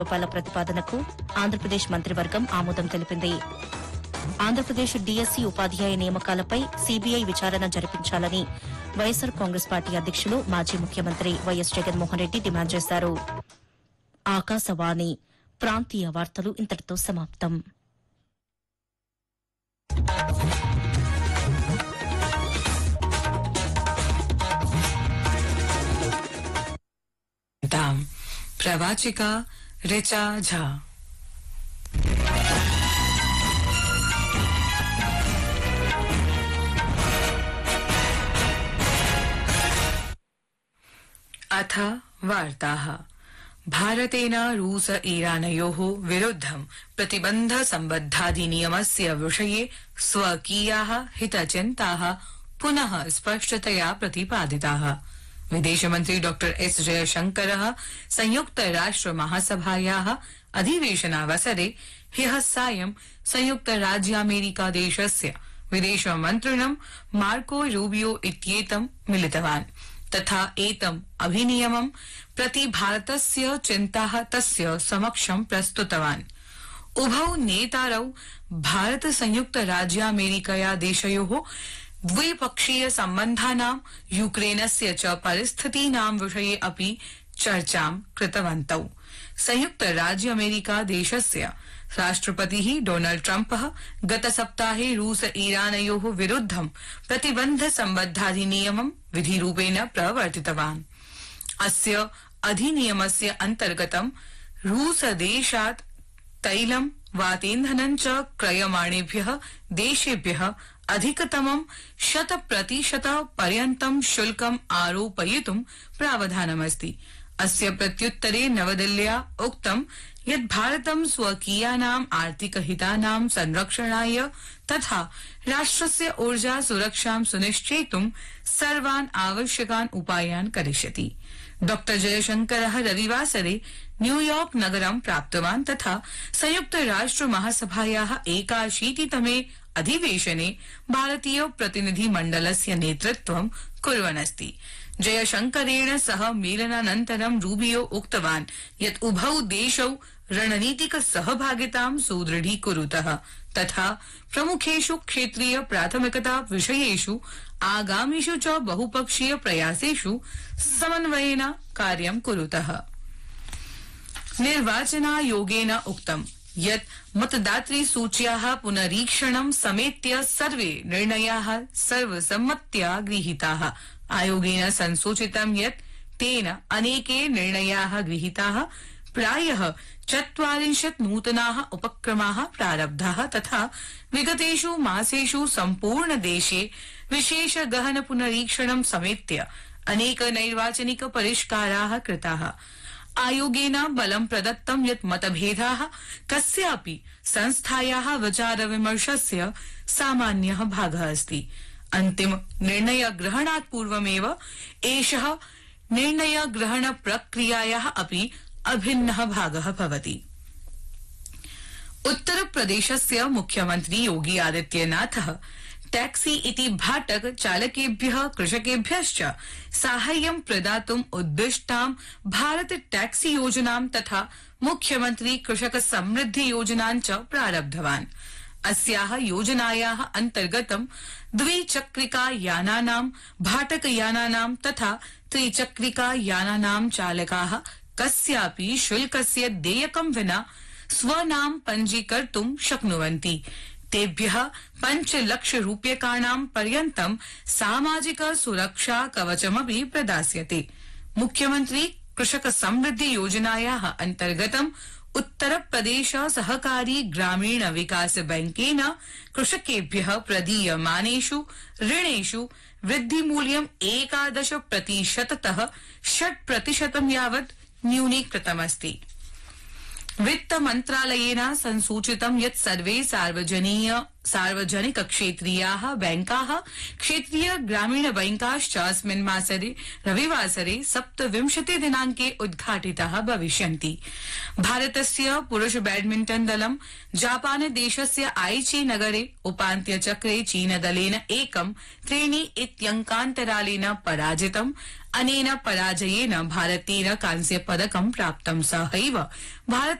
రూపాయల ప్రతిపాదనకు ఆంధ్రప్రదేశ్ మంత్రివర్గం ఆమోదం తెలిపింది. ఆంధ్రప్రదేశ్ డీఎస్సీ ఉపాధ్యాయ నియామకాలపై సీబీఐ విచారణ జరిపించాలని వైఎస్సార్ కాంగ్రెస్ పార్టీ అధ్యకులు మాజీ ముఖ్యమంత్రి వైఎస్ జగన్మోహన్ రెడ్డి డిమాండ్ చేశారు. ఆకాశవాణి ప్రాంతీయ వార్తలు ఇంతటితో సమాప్తం. प्रवाचिका ऋचा झा. अथ वार्ताः. भारतेन रूस ईरानयोः विरुद्धं प्रतिबन्ध सम्बद्धाधिनियमस्य विषये स्वकीयाः हितचिन्ताः पुनः स्पष्टतया प्रतिपादिताः. विदेशमन्त्री डॉ एस जयशंकरः संयुक्त राष्ट्र महासभायाः अधिवेशनावसरे ह्यः सायं संयुक्त राज्यामेरिका देशस्य विदेशमन्त्रिणं मार्को रूबियो इत्येतं मिलितवान् तथा एतम् अधिनियमं प्रति भारतस्य चिन्ताः तस्य समक्षं प्रस्तुतवान्. उभौ नेतारौ भारत संयुक्त राज्यामेरिकया देशयोः द्विपक्षीय सम्बन्धानां यूक्रेनस्य च परिस्थितीनां विषये अपि चर्चां कृतवन्तौ. संयुक्त राज्य अमेरिका देशस्य राष्ट्रपतिः डोनाल्ड ट्रम्पः गतसप्ताहे रूस ईरानयोः विरुद्धं प्रतिबन्ध सम्बद्धाधिनियमं विधिरूपेण प्रवर्तितवान्. अस्य अधिनियमस्य अन्तर्गतं रूसदेशात् तैलं वातेन्धनं च क्रयमाणेभ्यः देशेभ्यः अधिकतमं 100% पर्यन्तं शुल्कम् आरोपयितुं प्रावधानमस्ति. अस्य प्रत्युत्तरे नवदिल्ल्या उक्तं यत् भारतं स्वकीयानाम् आर्थिकहितानां संरक्षणाय तथा राष्ट्रस्य ऊर्जा सुरक्षां सुनिश्चेतुं सर्वान् आवश्यकान् उपायान् करिष्यति. डॉ जयशंकरः रविवासरे न्यूयॉर्क नगरं प्राप्तवान् तथा संयुक्त राष्ट्र महासभायाः 81तमे अधिवेशने भारतीय प्रतिनिधि मण्डलस्य नेतृत्वं कुर्वन्नस्ति. जयशंकरेण सह मेलनानन्तरं रूबियो उक्तवान् यत् उभौ देशौ रणनीतिक सहभागितां सुदृढीकुरुतः तथा प्रमुखेषु क्षेत्रीय प्राथमिकता विषयेषु आगामिषु च बहुपक्षीय प्रयासेषु समन्वयेन कार्यं कुरुतः. निर्वाचनायोगेन उक्तम् यत् मतदातृसूच्याः पुनरीक्षणं समेत्य सर्वे निर्णयाः सर्वसम्मत्या गृहीताः. आयोगेन संसूचितं यत् तेन अनेके निर्णयाः गृहीताः. प्रायः 40 नूतनाः उपक्रमाः प्रारब्धाः तथा विगतेषु मासेषु सम्पूर्ण देशे विशेष गहन पुनरीक्षणं समेत्य अनेक नैर्वाचनिक परिष्काराः कृताः. आयोगेन बलं प्रदत्तं यत् मतभेदाः कस्यापि संस्थायाः विचार विमर्शस्य सामान्यः भागः अस्ति. अन्तिम निर्णय ग्रहणात् पूर्वमेव एषः निर्णय ग्रहण प्रक्रियायाः अपि अभिन्नः भागः भवति. उत्तर प्रदेशस्य मुख्यमन्त्री योगी आदित्यनाथः टैक्सी इति भाटक चालकेभ्यः कृषकेभ्यश्च साहाय्यं प्रदातुम् उद्दिष्टां भारत टैक्सी योजनां तथा मुख्यमंत्री कृषक समृद्धि योजनां च प्रारब्धवान्. अस्याः योजनायाः अन्तर्गतं द्विचक्रिका यानानां भाटक यानानां तथा त्रिचक्रिका यानानां चालकाः कस्यापि शुल्कस्य देयकं विना स्वनाम पञ्जीकर्तुं शक्नुवन्ति. तेभ्यः 5 लाख रूप्यकाणां पर्यन्तं सामाजिक सुरक्षा कवचमपि प्रदास्यते. मुख्यमंत्री कृषक समृद्धि योजनायाः अन्तर्गतं उत्तर प्रदेश सहकारी ग्रामीण विकास बैंकेन कृषकेभ्यः प्रदीयमानेषु ऋणेषु वृद्धिमूल्यं 11% 6% यावत् न्यूनीकृतमस्ति. वित्त मंत्रालयेन संसूचितं यत् सर्वे सार्वजनिक क्षेत्रीयाः बैंकाः क्षेत्रीय ग्रामीण बैंकाश्च अस्मिन् मासरे रविवासरे 27 दिनाङ्के उद्घाटिताः भविष्यन्ति। भारतस्य पुरुष बैडमिण्टन दलं जापान देशस्य आईची नगरे उपान्त्यचक्रे चीनदलेन 1-3 पराजितम्। अनेन पराजयेन भारतेन कांस्यपदकं प्राप्तं। सहैव भारत